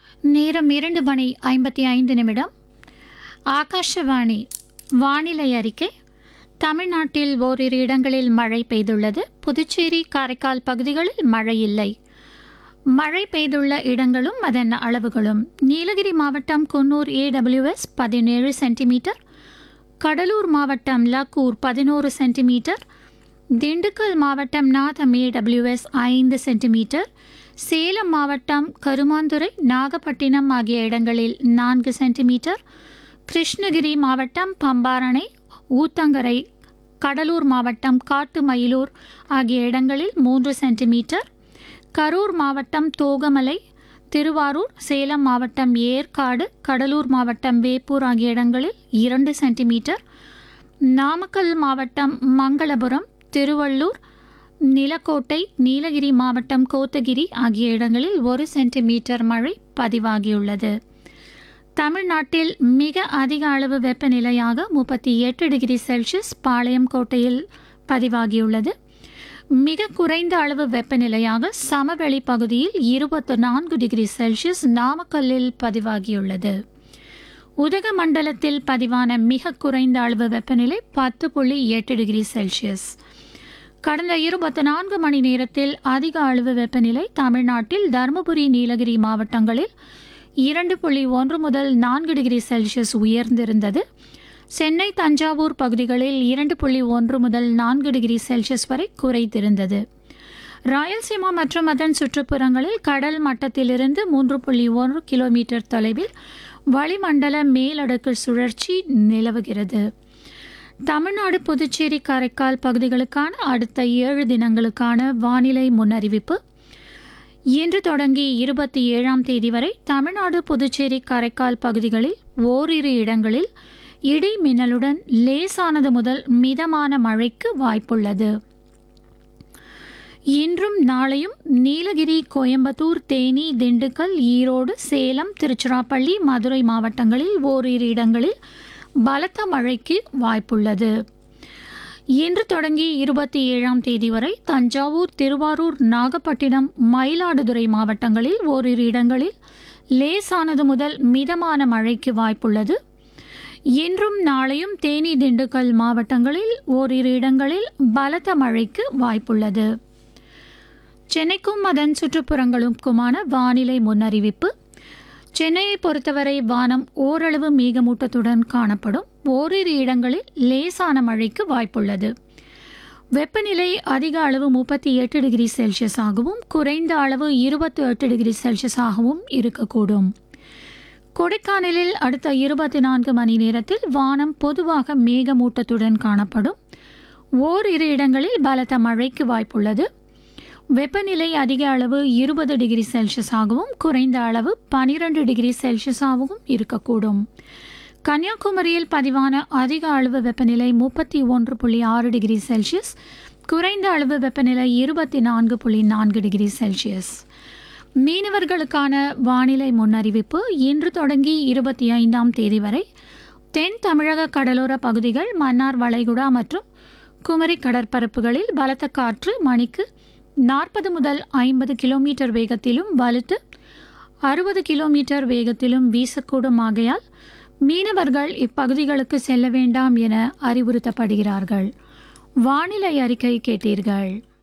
நேரம் 2:55. ஆகாஷவாணி வானிலை அறிக்கை. தமிழ்நாட்டில் ஓரிரு இடங்களில் மழை பெய்துள்ளது. புதுச்சேரி, காரைக்கால் பகுதிகளில் மழை இல்லை. மழை பெய்துள்ள இடங்களும் அதன் அளவுகளும்: நீலகிரி மாவட்டம் குன்னூர் AWS 17 சென்டிமீட்டர், கடலூர் மாவட்டம் லக்கூர் 11 சென்டிமீட்டர், திண்டுக்கல் மாவட்டம் நாதம் AWS 5 சென்டிமீட்டர், சேலம் மாவட்டம் கருமாந்துறை, நாகப்பட்டினம் ஆகிய இடங்களில் 4 சென்டிமீட்டர், கிருஷ்ணகிரி மாவட்டம் பம்பாரணை, ஊத்தங்கரை, கடலூர் மாவட்டம் காட்டுமயிலூர் ஆகிய இடங்களில் 3 சென்டிமீட்டர், கரூர் மாவட்டம் தோகமலை, திருவாரூர், சேலம் மாவட்டம் ஏற்காடு, கடலூர் மாவட்டம் வேப்பூர் ஆகிய இடங்களில் 2 சென்டிமீட்டர், நாமக்கல் மாவட்டம் மங்களபுரம், திருவள்ளூர், நிலக்கோட்டை, நீலகிரி மாவட்டம் கோத்தகிரி ஆகிய இடங்களில் 1 சென்டிமீட்டர் மழை பதிவாகியுள்ளது. தமிழ்நாட்டில் மிக அதிக அளவு வெப்பநிலையாக 38 டிகிரி செல்சியஸ் பாளையங்கோட்டையில் பதிவாகியுள்ளது. மிக குறைந்த அளவு வெப்பநிலையாக சமவெளி பகுதியில் 24 டிகிரி செல்சியஸ் நாமக்கல்லில் பதிவாகியுள்ளது. உதகமண்டலத்தில் பதிவான மிக குறைந்த அளவு வெப்பநிலை 10.8 டிகிரி செல்சியஸ். கடந்த 24 மணி நேரத்தில் அதிக அளவு வெப்பநிலை தமிழ்நாட்டில் தருமபுரி, நீலகிரி மாவட்டங்களில் 2.1 முதல் 4 டிகிரி செல்சியஸ் உயர்ந்திருந்தது. சென்னை, தஞ்சாவூர் பகுதிகளில் 2.1 முதல் 4 டிகிரி செல்சியஸ் வரை குறைந்திருந்தது. ராயல்சீமா மற்றும் அதன் சுற்றுப்புறங்களில் கடல் மட்டத்திலிருந்து 3.1 கிலோமீட்டர் தொலைவில் வளிமண்டல மேலடுக்கு சுழற்சி நிலவுகிறது. தமிழ்நாடு, புதுச்சேரி, காரைக்கால் பகுதிகளுக்கான அடுத்த 7 தினங்களுக்கான வானிலை முன்னறிவிப்பு. இன்று தொடங்கி 27ஆம் தேதி வரை தமிழ்நாடு, புதுச்சேரி, காரைக்கால் பகுதிகளில் ஓரிரு இடங்களில் இடி மின்னலுடன் லேசானது முதல் மிதமான மழைக்கு வாய்ப்புள்ளது. இன்றும் நாளையும் நீலகிரி, கோயம்புத்தூர், தேனி, திண்டுக்கல், ஈரோடு, சேலம், திருச்சிராப்பள்ளி, மதுரை மாவட்டங்களில் ஓரிரு இடங்களில் பலத்த மழைக்கு வாய்ப்புள்ளது. இன்று தொடங்கி 27ஆம் தேதி வரை தஞ்சாவூர், திருவாரூர், நாகப்பட்டினம், மயிலாடுதுறை மாவட்டங்களில் ஓரிரு இடங்களில் லேசானது முதல் மிதமான மழைக்கு வாய்ப்புள்ளது. இன்றும் நாளையும் தேனி, திண்டுக்கல் மாவட்டங்களில் ஓரிரு இடங்களில் பலத்த மழைக்கு வாய்ப்புள்ளது. சென்னைக்கும் அதன் சுற்றுப்புறங்களுக்குமான வானிலை முன்னறிவிப்பு. சென்னையை பொறுத்தவரை வானம் ஓரளவு மேகமூட்டத்துடன் காணப்படும். ஓரிரு இடங்களில் லேசான மழைக்கு வாய்ப்புள்ளது. வெப்பநிலை அதிக அளவு 38 டிகிரி செல்சியஸ் ஆகவும் குறைந்த அளவு 28 டிகிரி செல்சியஸ் ஆகவும் இருக்கக்கூடும். கொடைக்கானலில் அடுத்த 24 மணி நேரத்தில் வானம் பொதுவாக மேகமூட்டத்துடன் காணப்படும். ஓரிரு இடங்களில் பலத்த மழைக்கு வாய்ப்புள்ளது. வெப்பநிலை அதிக அளவு 20 டிகிரி செல்சியஸ் ஆகவும் குறைந்த அளவு 12 டிகிரி செல்சியஸ் ஆகவும் இருக்கக்கூடும். கன்னியாகுமரியில் பதிவான அதிக அளவு வெப்பநிலை 31.6 டிகிரி செல்சியஸ், குறைந்த அளவு வெப்பநிலை 24.4 டிகிரி செல்சியஸ். மீனவர்களுக்கான வானிலை முன்னறிவிப்பு. இன்று தொடங்கி 25ஆம் தேதி வரை தென் தமிழக கடலோர பகுதிகள், மன்னார் வளைகுடா மற்றும் குமரி கடற்பரப்புகளில் பலத்த காற்று மணிக்கு 40 முதல் 50 கிலோமீட்டர் வேகத்திலும் வலுத்து 60 கிலோமீட்டர் வேகத்திலும் வீசக்கூடும். ஆகையால் மீனவர்கள் இப்பகுதிகளுக்கு செல்ல வேண்டாம் என அறிவுறுத்தப்படுகிறார்கள். வானிலை அறிக்கை கேட்டீர்கள்.